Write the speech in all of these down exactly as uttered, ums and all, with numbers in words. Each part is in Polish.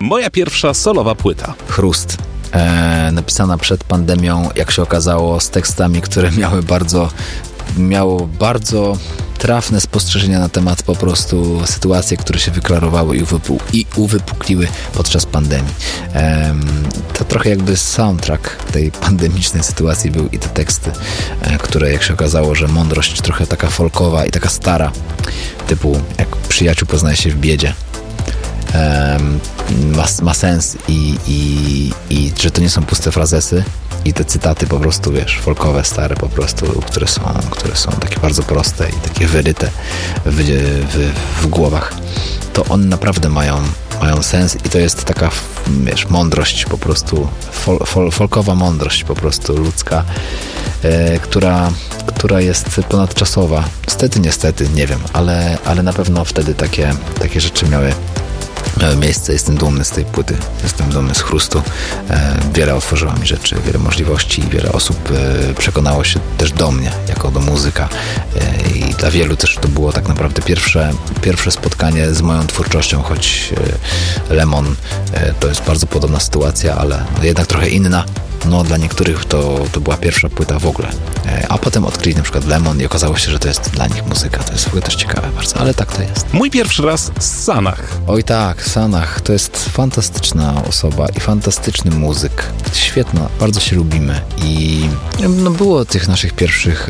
Moja pierwsza solowa płyta. Chrust. E, napisana przed pandemią, jak się okazało, z tekstami, które miały bardzo, miało bardzo trafne spostrzeżenia na temat po prostu sytuacji, które się wyklarowały i, uwypu- i uwypukliły podczas pandemii. E, to trochę jakby soundtrack tej pandemicznej sytuacji był i te teksty, e, które jak się okazało, że mądrość trochę taka folkowa i taka stara, typu jak przyjaciół poznaje się w biedzie. Um, ma, ma sens i, i, i że to nie są puste frazesy i te cytaty po prostu, wiesz, folkowe, stare po prostu, które są, które są takie bardzo proste i takie wyryte w, w, w głowach, to one naprawdę mają, mają sens i to jest taka, wiesz, mądrość po prostu, fol, fol, folkowa mądrość po prostu ludzka, e, która, która jest ponadczasowa. Niestety, niestety, nie wiem, ale, ale na pewno wtedy takie, takie rzeczy miały miały miejsce. Jestem dumny z tej płyty, jestem dumny z Chrustu. E, wiele otworzyła mi rzeczy, wiele możliwości i wiele osób e, przekonało się też do mnie, jako do muzyka. E, I dla wielu też to było tak naprawdę pierwsze, pierwsze spotkanie z moją twórczością, choć e, Lemon e, to jest bardzo podobna sytuacja, ale jednak trochę inna. No dla niektórych to, to była pierwsza płyta w ogóle. E, a potem odkryli na przykład Lemon i okazało się, że to jest dla nich muzyka. To jest w ogóle też ciekawe bardzo, ale tak to jest. Mój pierwszy raz z Sanach. Oj tak, Sanach to jest fantastyczna osoba i fantastyczny muzyk. Świetna, bardzo się lubimy i no było tych naszych pierwszych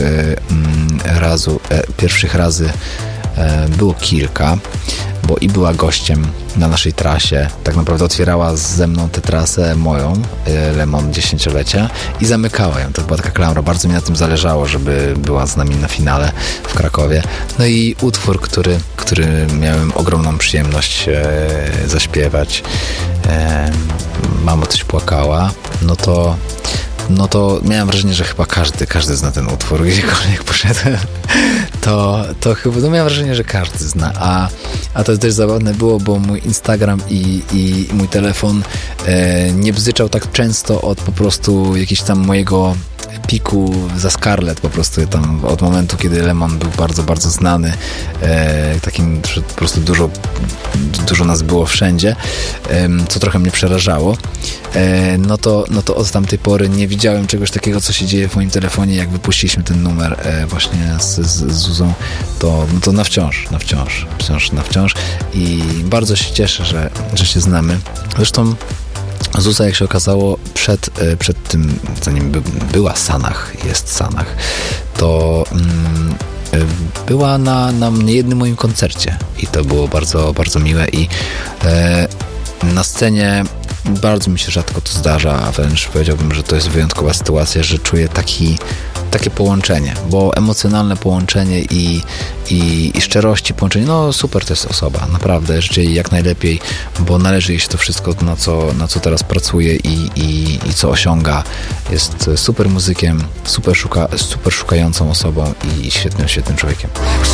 e, razu, e, pierwszych razy e, było kilka, bo i była gościem na naszej trasie, tak naprawdę otwierała ze mną tę trasę moją, Lemon dziesięciolecia i zamykała ją. To była taka klamra, bardzo mi na tym zależało, żeby była z nami na finale w Krakowie. No i utwór, który, który miałem ogromną przyjemność e, zaśpiewać, e, Mamo, tyś płakała, no to no to miałem wrażenie, że chyba każdy, każdy zna ten utwór, gdziekolwiek poszedłem, to, to chyba, no miałem wrażenie, że każdy zna, a, a to też zabawne było, bo mój Instagram i, i mój telefon e, nie bzyczał tak często od po prostu jakiegoś tam mojego piku za Scarlett, po prostu tam od momentu, kiedy Lemon był bardzo, bardzo znany, e, takim, że po prostu dużo, dużo nas było wszędzie, e, co trochę mnie przerażało, e, no, to, no to od tamtej pory nie widziałem czegoś takiego, co się dzieje w moim telefonie, jak wypuściliśmy ten numer e, właśnie z, z, z Zuzą, to, no to na wciąż, na wciąż, wciąż, na wciąż i bardzo się cieszę, że, że się znamy. Zresztą Zuza, jak się okazało, przed, przed tym, zanim by, była Sanach, jest Sanach, to mm, była na, na niejednym moim koncercie i to było bardzo, bardzo miłe i e, na scenie bardzo mi się rzadko to zdarza, a wręcz powiedziałbym, że to jest wyjątkowa sytuacja, że czuję taki, takie połączenie, bo emocjonalne połączenie i, i, i szczerości połączenie, no super to jest osoba, naprawdę, życzę jej jak najlepiej, bo należy jej się to wszystko, na co, na co teraz pracuje i, i, i co osiąga. Jest super muzykiem, super, szuka, super szukającą osobą i świetnym, świetnym człowiekiem.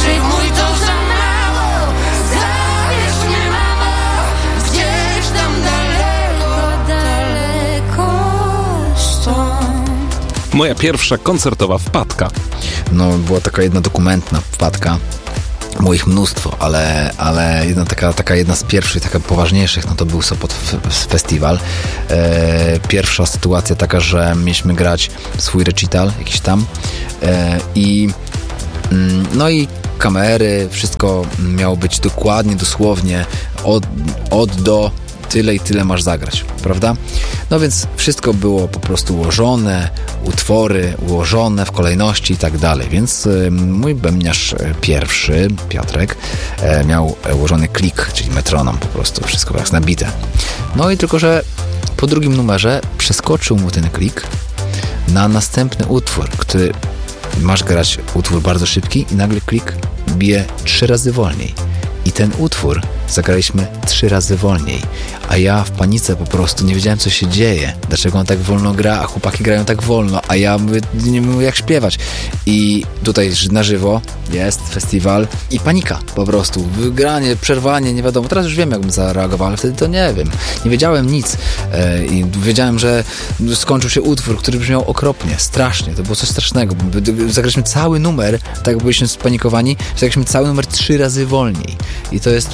Moja pierwsza koncertowa wpadka. No, była taka jedna dokumentna wpadka. Było ich mnóstwo, ale, ale jedna taka, taka jedna z pierwszych, taka poważniejszych, no to był Sopot Festiwal. E, pierwsza sytuacja taka, że mieliśmy grać swój recital jakiś tam e, i mm, no i kamery, wszystko miało być dokładnie, dosłownie od, od do tyle i tyle masz zagrać, prawda? No więc wszystko było po prostu ułożone, utwory ułożone w kolejności i tak dalej, więc y, mój bębniarz pierwszy, Piotrek, e, miał ułożony klik, czyli metronom, po prostu wszystko jak nabite. No i tylko, że po drugim numerze przeskoczył mu ten klik na następny utwór, który masz grać utwór bardzo szybki i nagle klik bije trzy razy wolniej. I ten utwór zagraliśmy trzy razy wolniej, a ja w panice po prostu nie wiedziałem, co się dzieje, dlaczego on tak wolno gra, a chłopaki grają tak wolno, a ja nie wiem jak śpiewać. I tutaj na żywo jest festiwal i panika po prostu, wygranie, przerwanie, nie wiadomo. Teraz już wiem, jakbym zareagował, ale wtedy to nie wiem. Nie wiedziałem nic i wiedziałem, że skończył się utwór, który brzmiał okropnie, strasznie, to było coś strasznego. Zagraliśmy cały numer, tak jak byliśmy spanikowani, zagraliśmy cały numer trzy razy wolniej i to jest po prostu niewiarygodne.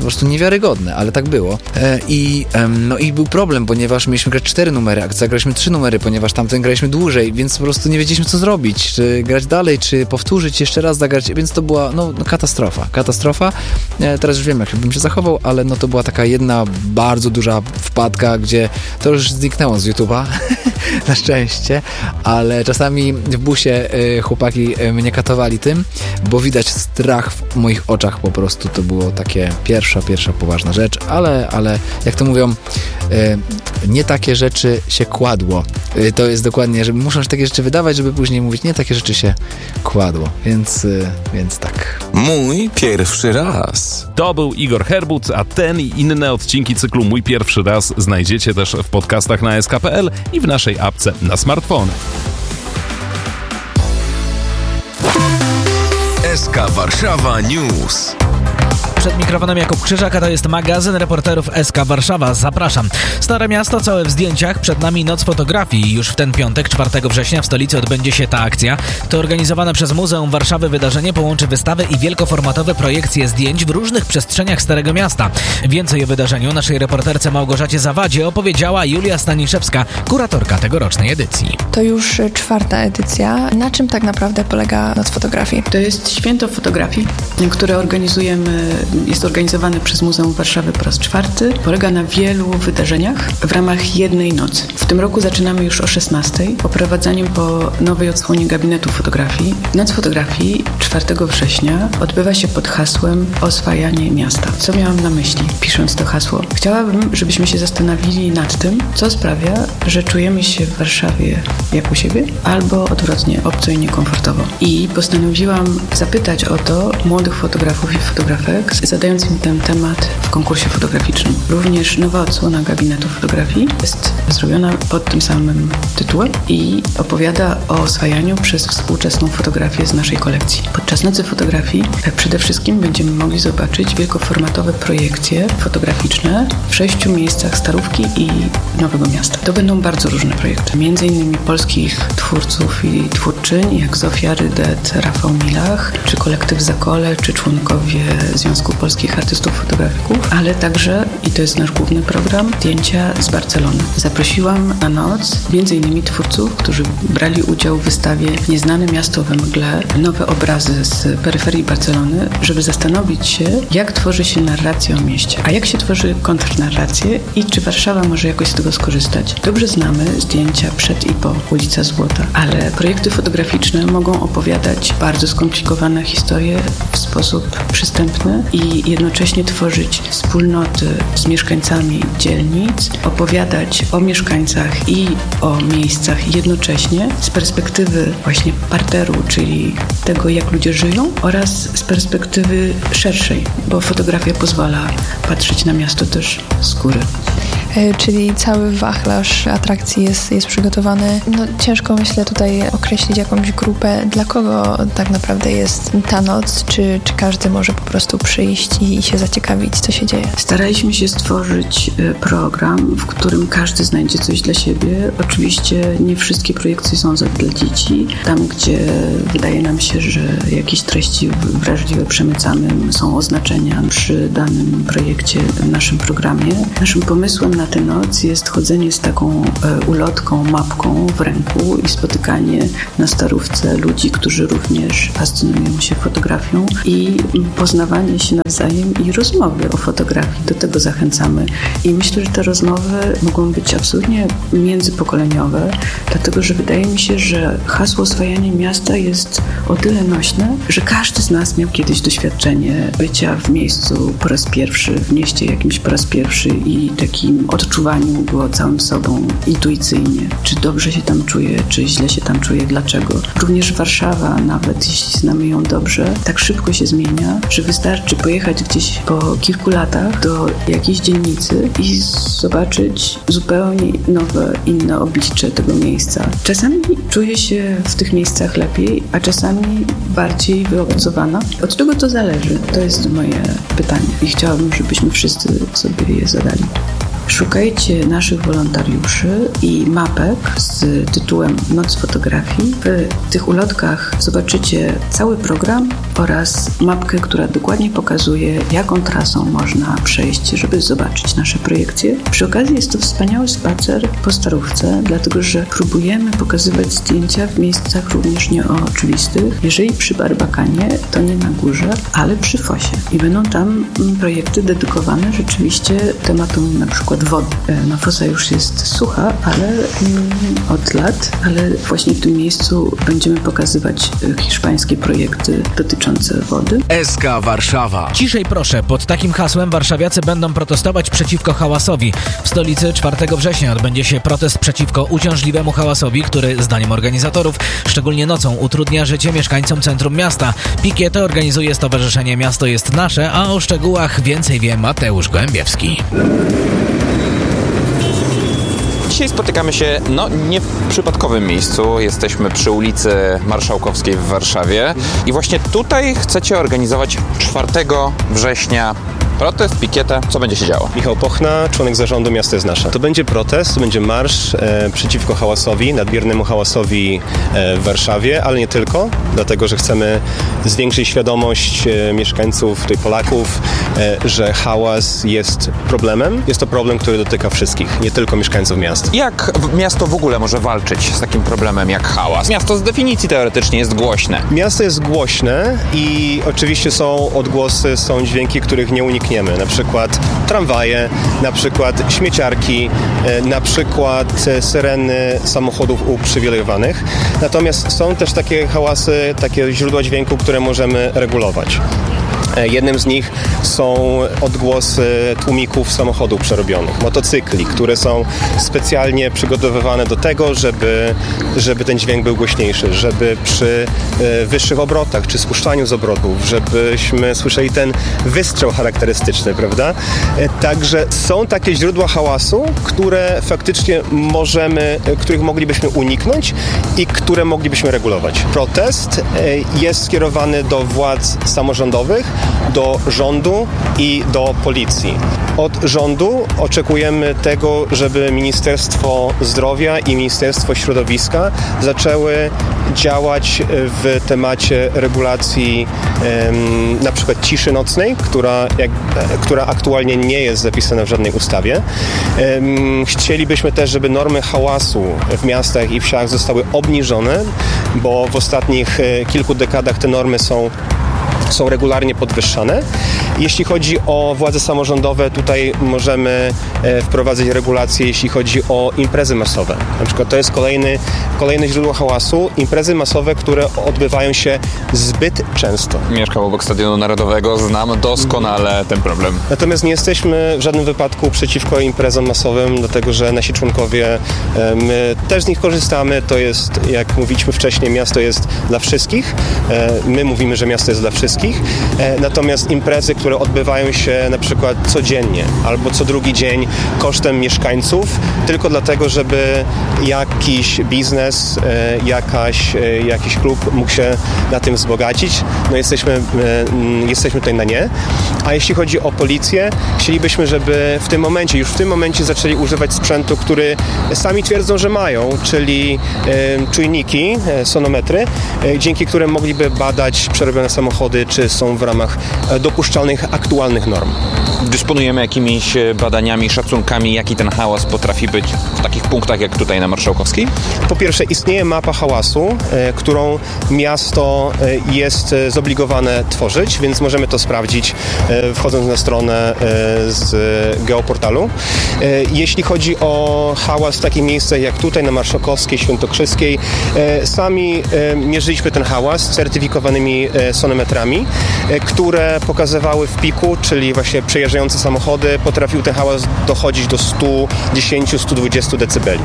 niewiarygodne, ale tak było. E, i, e, no i był problem, ponieważ mieliśmy grać cztery numery, a zagraliśmy trzy numery, ponieważ tamten graliśmy dłużej, więc po prostu nie wiedzieliśmy, co zrobić, czy grać dalej, czy powtórzyć, jeszcze raz zagrać, więc to była no, no katastrofa, katastrofa. E, teraz już wiem, jak bym się zachował, ale no to była taka jedna bardzo duża wpadka, gdzie to już zniknęło z YouTube'a, na szczęście, ale czasami w busie y, chłopaki y, mnie katowali tym, bo widać strach w moich oczach, po prostu to było takie pierwsza, pierwsza poważna rzecz, ale, ale jak to mówią, y, nie takie rzeczy się kładło. Y, to jest dokładnie, że muszą się takie rzeczy wydawać, żeby później mówić, nie takie rzeczy się kładło, więc, y, więc tak. Mój pierwszy raz. To był Igor Herbut, a ten i inne odcinki cyklu Mój pierwszy raz znajdziecie też w podcastach na s k kropka p l i w naszej apce na smartfony. S K Warszawa News. Przed mikrofonem Jakub Krzyżak, a to jest magazyn reporterów S K Warszawa. Zapraszam. Stare miasto całe w zdjęciach, przed nami Noc Fotografii. Już w ten piątek, czwartego września w stolicy odbędzie się ta akcja. To organizowane przez Muzeum Warszawy wydarzenie połączy wystawę i wielkoformatowe projekcje zdjęć w różnych przestrzeniach Starego Miasta. Więcej o wydarzeniu naszej reporterce Małgorzacie Zawadzie opowiedziała Julia Staniszewska, kuratorka tegorocznej edycji. To już czwarta edycja. Na czym tak naprawdę polega Noc Fotografii? To jest święto fotografii, które organizujemy. Jest organizowany przez Muzeum Warszawy po raz czwarty. Polega na wielu wydarzeniach w ramach jednej nocy. W tym roku zaczynamy już o szesnastej, oprowadzaniem po nowej odsłonie gabinetu fotografii. Noc Fotografii czwartego września odbywa się pod hasłem Oswajanie miasta. Co miałam na myśli, pisząc to hasło? Chciałabym, żebyśmy się zastanowili nad tym, co sprawia, że czujemy się w Warszawie jak u siebie, albo odwrotnie, obco i niekomfortowo. I postanowiłam zapytać o to młodych fotografów i fotografek, zadając im ten temat w konkursie fotograficznym. Również nowa odsłona gabinetu fotografii jest zrobiona pod tym samym tytułem i opowiada o oswajaniu przez współczesną fotografię z naszej kolekcji. Podczas Nocy Fotografii przede wszystkim będziemy mogli zobaczyć wielkoformatowe projekcje fotograficzne w sześciu miejscach Starówki i Nowego Miasta. To będą bardzo różne projekty. Między innymi polskich twórców i twórczyń, jak Zofia Rydet, Rafał Milach, czy kolektyw Zakole, czy członkowie Związku Polskich Artystów Fotografików, ale także, i to jest nasz główny program, zdjęcia z Barcelony. Zaprosiłam na noc między innymi twórców, którzy brali udział w wystawie Nieznane miasto we mgle, nowe obrazy z peryferii Barcelony, żeby zastanowić się, jak tworzy się narrację o mieście, a jak się tworzy kontrnarrację i czy Warszawa może jakoś z tego skorzystać. Dobrze znamy zdjęcia przed i po Ulica Złota, ale projekty fotograficzne mogą opowiadać bardzo skomplikowane historie w sposób przystępny i jednocześnie tworzyć wspólnoty z mieszkańcami dzielnic, opowiadać o mieszkańcach i o miejscach jednocześnie z perspektywy właśnie parteru, czyli tego, jak ludzie żyją, oraz z perspektywy szerszej, bo fotografia pozwala patrzeć na miasto też z góry. Czyli cały wachlarz atrakcji jest, jest przygotowany. No, ciężko, myślę, tutaj określić jakąś grupę, dla kogo tak naprawdę jest ta noc, czy, czy każdy może po prostu przyjść i, i się zaciekawić, co się dzieje. Staraliśmy się stworzyć program, w którym każdy znajdzie coś dla siebie. Oczywiście nie wszystkie projekcje są dla dzieci. Tam, gdzie wydaje nam się, że jakieś treści wrażliwe przemycamy, są oznaczenia przy danym projekcie w naszym programie. Naszym pomysłem na tę noc jest chodzenie z taką e, ulotką, mapką w ręku i spotykanie na Starówce ludzi, którzy również fascynują się fotografią i poznawanie się nawzajem i rozmowy o fotografii. Do tego zachęcamy. I myślę, że te rozmowy mogą być absolutnie międzypokoleniowe, dlatego, że wydaje mi się, że hasło oswajanie miasta jest o tyle nośne, że każdy z nas miał kiedyś doświadczenie bycia w miejscu po raz pierwszy, w mieście jakimś po raz pierwszy i takim odczuwaniu go całym sobą intuicyjnie. Czy dobrze się tam czuję, czy źle się tam czuję, dlaczego. Również Warszawa, nawet jeśli znamy ją dobrze, tak szybko się zmienia, że wystarczy pojechać gdzieś po kilku latach do jakiejś dzielnicy i zobaczyć zupełnie nowe, inne oblicze tego miejsca. Czasami czuję się w tych miejscach lepiej, a czasami bardziej wyobcowana. Od czego to zależy? To jest moje pytanie i chciałabym, żebyśmy wszyscy sobie je zadali. Szukajcie naszych wolontariuszy i mapek z tytułem Noc Fotografii. W tych ulotkach zobaczycie cały program oraz mapkę, która dokładnie pokazuje, jaką trasą można przejść, żeby zobaczyć nasze projekcje. Przy okazji jest to wspaniały spacer po Starówce, dlatego że próbujemy pokazywać zdjęcia w miejscach również nieoczywistych. Jeżeli przy Barbakanie, to nie na górze, ale przy Fosie. I będą tam projekty dedykowane rzeczywiście tematom na przykład wody. No, Fosa już jest sucha, ale mm, od lat, ale właśnie w tym miejscu będziemy pokazywać hiszpańskie projekty dotyczące wody. S K Warszawa. Ciszej proszę, pod takim hasłem warszawiacy będą protestować przeciwko hałasowi. W stolicy czwartego września odbędzie się protest przeciwko uciążliwemu hałasowi, który zdaniem organizatorów szczególnie nocą utrudnia życie mieszkańcom centrum miasta. Pikietę organizuje Stowarzyszenie Miasto jest Nasze, a o szczegółach więcej wie Mateusz Gołębiewski. Dzisiaj spotykamy się, no, nie w przypadkowym miejscu. Jesteśmy przy ulicy Marszałkowskiej w Warszawie i właśnie tutaj chcecie organizować czwartego września protest, pikietę. Co będzie się działo? Michał Pochna, członek zarządu Miasto jest Nasze. To będzie protest, to będzie marsz e, przeciwko hałasowi, nadmiernemu hałasowi e, w Warszawie, ale nie tylko, dlatego że chcemy zwiększyć świadomość e, mieszkańców, tutaj Polaków, e, że hałas jest problemem. Jest to problem, który dotyka wszystkich, nie tylko mieszkańców miast. Jak miasto w ogóle może walczyć z takim problemem jak hałas? Miasto z definicji teoretycznie jest głośne. Miasto jest głośne i oczywiście są odgłosy, są dźwięki, których nie unikniemy. Na przykład tramwaje, na przykład śmieciarki, na przykład syreny samochodów uprzywilejowanych. Natomiast są też takie hałasy, takie źródła dźwięku, które możemy regulować. Jednym z nich są odgłosy tłumików samochodów przerobionych, motocykli, które są specjalnie przygotowywane do tego, żeby, żeby ten dźwięk był głośniejszy, żeby przy wyższych obrotach czy spuszczaniu z obrotów, żebyśmy słyszeli ten wystrzał charakterystyczny, prawda? Także są takie źródła hałasu, które faktycznie możemy, których moglibyśmy uniknąć i które moglibyśmy regulować. Protest jest skierowany do władz samorządowych, do rządu i do policji. Od rządu oczekujemy tego, żeby Ministerstwo Zdrowia i Ministerstwo Środowiska zaczęły działać w temacie regulacji em, na przykład ciszy nocnej, która, jak, która aktualnie nie jest zapisana w żadnej ustawie. Em, chcielibyśmy też, żeby normy hałasu w miastach i wsiach zostały obniżone, bo w ostatnich e, kilku dekadach te normy są są regularnie podwyższane. Jeśli chodzi o władze samorządowe, tutaj możemy e, wprowadzać regulacje, jeśli chodzi o imprezy masowe. Na przykład to jest kolejny, kolejne źródło hałasu. Imprezy masowe, które odbywają się zbyt często. Mieszkam obok Stadionu Narodowego, znam doskonale ten problem. Natomiast nie jesteśmy w żadnym wypadku przeciwko imprezom masowym, dlatego że nasi członkowie, e, my też z nich korzystamy. To jest, jak mówiliśmy wcześniej, miasto jest dla wszystkich. E, my mówimy, że miasto jest dla wszystkich. Natomiast imprezy, które odbywają się na przykład codziennie albo co drugi dzień kosztem mieszkańców, tylko dlatego, żeby jakiś biznes, jakaś, jakiś klub mógł się na tym wzbogacić, no jesteśmy, jesteśmy tutaj na nie. A jeśli chodzi o policję, chcielibyśmy, żeby w tym momencie, już w tym momencie zaczęli używać sprzętu, który sami twierdzą, że mają, czyli czujniki, sonometry, dzięki którym mogliby badać przerobione samochody, czy są w ramach dopuszczalnych aktualnych norm. Dysponujemy jakimiś badaniami, szacunkami, jaki ten hałas potrafi być w takich punktach jak tutaj na Marszałkowskiej? Po pierwsze, istnieje mapa hałasu, e, którą miasto e, jest zobligowane tworzyć, więc możemy to sprawdzić e, wchodząc na stronę e, z geoportalu. E, jeśli chodzi o hałas w takich miejscach jak tutaj na Marszałkowskiej, Świętokrzyskiej, e, sami e, mierzyliśmy ten hałas certyfikowanymi e, sonometrami, e, które pokazywały w piku, czyli właśnie przejeżdżające samochody, potrafił ten hałas dochodzić do sto dziesięć do stu dwudziestu decybeli.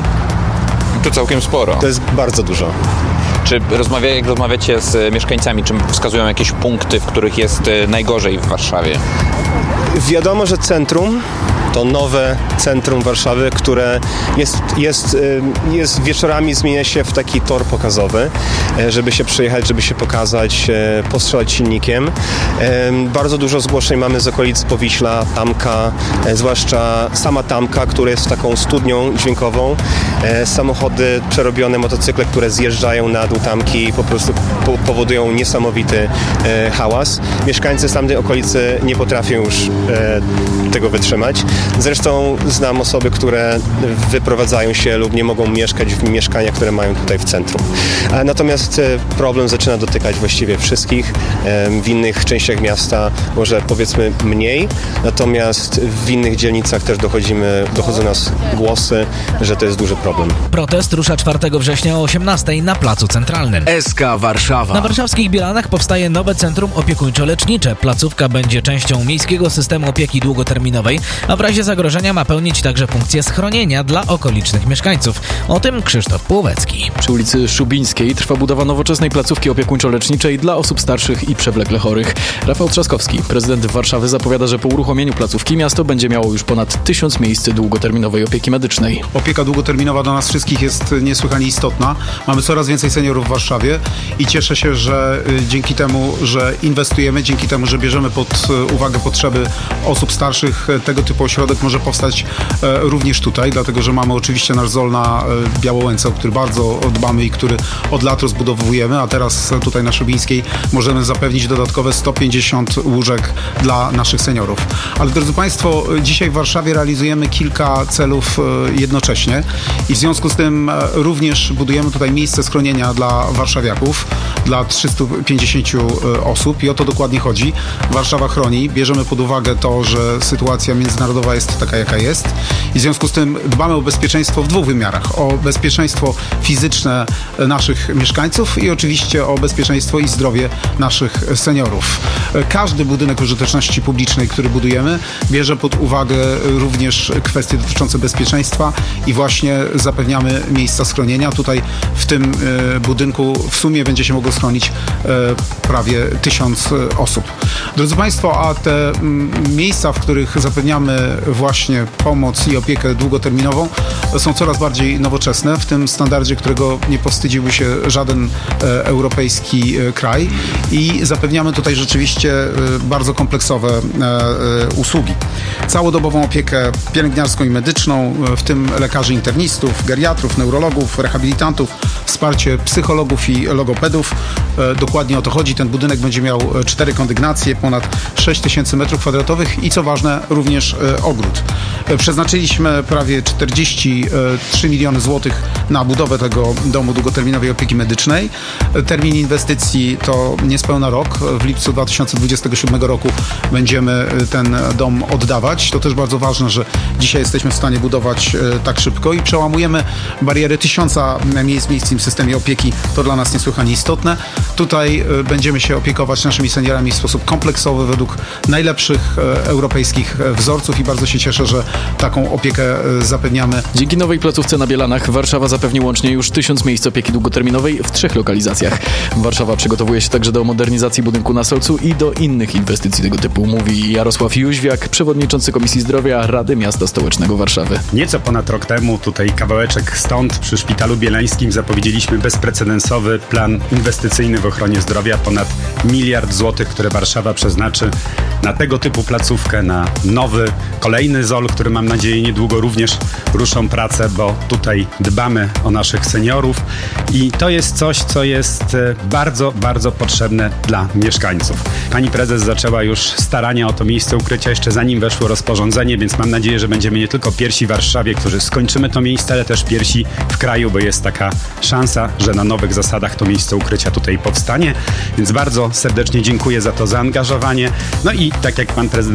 To całkiem sporo. To jest bardzo dużo. Czy rozmawia, jak rozmawiacie z mieszkańcami, czy wskazują jakieś punkty, w których jest najgorzej w Warszawie? Wiadomo, że centrum to nowe centrum Warszawy, które jest, jest, jest wieczorami zmienia się w taki tor pokazowy, żeby się przyjechać, żeby się pokazać, postrzelać silnikiem. Bardzo dużo zgłoszeń mamy z okolic Powiśla, Tamka, zwłaszcza sama Tamka, która jest taką studnią dźwiękową. Samochody przerobione, motocykle, które zjeżdżają na dół Tamki i po prostu po- powodują niesamowity hałas. Mieszkańcy z tamtej okolicy nie potrafią już tego wytrzymać. Zresztą znam osoby, które wyprowadzają się lub nie mogą mieszkać w mieszkaniach, które mają tutaj w centrum. Natomiast problem zaczyna dotykać właściwie wszystkich. W innych częściach miasta może powiedzmy mniej, natomiast w innych dzielnicach też dochodzimy, dochodzą do nas głosy, że to jest duży problem. Protest rusza czwartego września o osiemnastej na Placu Centralnym. S K Warszawa. Na warszawskich Bielanach powstaje nowe centrum opiekuńczo-lecznicze. Placówka będzie częścią miejskiego systemu opieki długoterminowej, a w razie zagrożenia ma pełnić także funkcję schronienia dla okolicznych mieszkańców. O tym Krzysztof Półwecki. Przy ulicy Szubińskiej trwa budowa nowoczesnej placówki opiekuńczo-leczniczej dla osób starszych i przewlekle chorych. Rafał Trzaskowski, prezydent Warszawy, zapowiada, że po uruchomieniu placówki miasto będzie miało już ponad tysiąc miejsc długoterminowej opieki medycznej. Opieka długoterminowa dla nas wszystkich jest niesłychanie istotna. Mamy coraz więcej seniorów w Warszawie i cieszę się, że dzięki temu, że inwestujemy, dzięki temu, że bierzemy pod uwagę potrzeby osób starszych, tego typu ośrodek może powstać również tutaj, dlatego że mamy oczywiście nasz Z O L na Białołęce, o który bardzo dbamy i który od lat rozbudowujemy, a teraz tutaj na Szubińskiej możemy zapewnić dodatkowe sto pięćdziesiąt łóżek dla naszych seniorów. Ale drodzy Państwo, dzisiaj w Warszawie realizujemy kilka celów jednocześnie i w związku z tym również budujemy tutaj miejsce schronienia dla warszawiaków, dla trzystu pięćdziesięciu osób i o to dokładnie chodzi. Warszawa chroni, bierzemy pod uwagę to, że sytuacja międzynarodowa jest taka, jaka jest i w związku z tym dbamy o bezpieczeństwo w dwóch wymiarach. O bezpieczeństwo fizyczne naszych mieszkańców i oczywiście o bezpieczeństwo i zdrowie naszych seniorów. Każdy budynek użyteczności publicznej, który budujemy, bierze pod uwagę również kwestie dotyczące bezpieczeństwa i właśnie zapewniamy miejsca schronienia. Tutaj w tym budynku w sumie będzie się mogło schronić prawie tysiąc osób. Drodzy Państwo, a te miejsca, w których zapewniamy właśnie pomoc i opiekę długoterminową, są coraz bardziej nowoczesne, w tym standardzie, którego nie powstydziłby się żaden e, europejski e, kraj i zapewniamy tutaj rzeczywiście e, bardzo kompleksowe e, e, usługi. Całodobową opiekę pielęgniarską i medyczną, e, w tym lekarzy internistów, geriatrów, neurologów, rehabilitantów, wsparcie psychologów i logopedów. E, dokładnie o to chodzi. Ten budynek będzie miał cztery kondygnacje, ponad sześć tysięcy metrów kwadratowych i co ważne, również e, ogród. E, przeznaczyliśmy prawie czterdzieści trzy miliony złotych na budowę tego domu długoterminowej opieki medycznej. Termin inwestycji to niespełna rok. W lipcu dwa tysiące dwudziestego siódmego roku będziemy ten dom oddawać. To też bardzo ważne, że dzisiaj jesteśmy w stanie budować tak szybko i przełamujemy bariery tysiąca miejsc w miejskim systemie opieki. To dla nas niesłychanie istotne. Tutaj będziemy się opiekować naszymi seniorami w sposób kompleksowy według najlepszych europejskich wzorców i bardzo się cieszę, że taką opiekę zapewniamy. Dzięki nowej placówce na Bielanach Warszawa zapewni łącznie już tysiąc miejsc opieki długoterminowej w trzech lokalizacjach. Warszawa przygotowuje się także do modernizacji budynku na Solcu i do innych inwestycji tego typu, mówi Jarosław Jóźwiak, przewodniczący Komisji Zdrowia Rady Miasta Stołecznego Warszawy. Nieco ponad rok temu, tutaj kawałeczek stąd, przy Szpitalu Bielańskim zapowiedzieliśmy bezprecedensowy plan inwestycyjny w ochronie zdrowia. Ponad miliard złotych, które Warszawa przeznaczy na tego typu placówkę, na nowy, kolejny Z O L, który mam nadzieję niedługo również ruszą pracę, bo tutaj dbamy o naszych seniorów i to jest coś, co jest bardzo, bardzo potrzebne dla mieszkańców. Pani prezes zaczęła już starania o to miejsce ukrycia jeszcze zanim weszło rozporządzenie, więc mam nadzieję, że będziemy nie tylko pierwsi w Warszawie, którzy skończymy to miejsce, ale też pierwsi w kraju, bo jest taka szansa, że na nowych zasadach to miejsce ukrycia tutaj powstanie. Więc bardzo serdecznie dziękuję za to zaangażowanie. No i tak jak pan prezydent